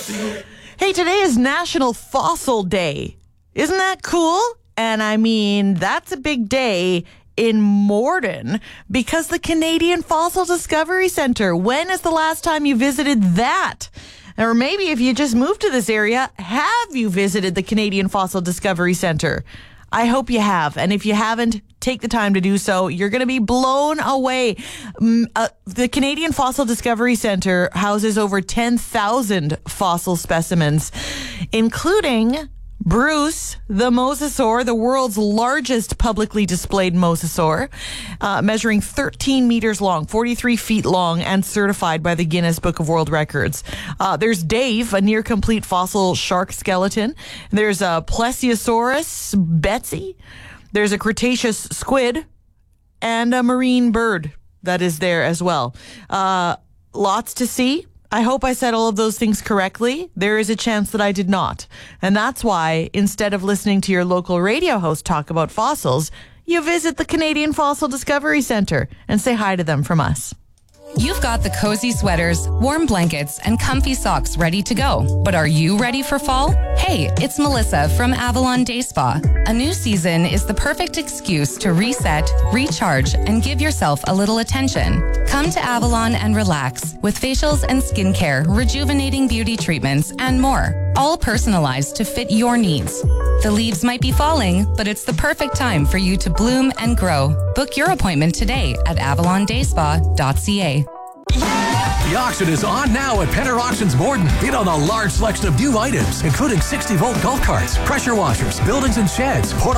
Hey, today is National Fossil Day. Isn't that cool? And I mean, that's a big day in Morden because the Canadian Fossil Discovery Centre. When is the last time you visited that? Or maybe if you just moved to this area, have you visited the Canadian Fossil Discovery Centre? I hope you have. And if you haven't, take the time to do so. You're going to be blown away. The Canadian Fossil Discovery Centre houses over 10,000 fossil specimens, including Bruce the mosasaur, the world's largest publicly displayed mosasaur, measuring 13 meters long, 43 feet long, and certified by the Guinness Book of World Records. There's Dave, a near-complete fossil shark skeleton. There's a Plesiosaurus Betsy. There's a Cretaceous squid and a marine bird that is there as well. Lots to see. I hope I said all of those things correctly. There is a chance that I did not. And that's why, instead of listening to your local radio host talk about fossils, you visit the Canadian Fossil Discovery Centre and say hi to them from us. You've got the cozy sweaters, warm blankets, and comfy socks ready to go. But are you ready for fall? Hey, it's Melissa from Avalon Day Spa. A new season is the perfect excuse to reset, recharge, and give yourself a little attention. Come to Avalon and relax with facials and skincare, rejuvenating beauty treatments, and more. All personalized to fit your needs. The leaves might be falling, but it's the perfect time for you to bloom and grow. Book your appointment today at avalondayspa.ca. The auction is on now at Penner Auctions Morden. Bid on a large selection of new items, including 60-volt golf carts, pressure washers, buildings and sheds,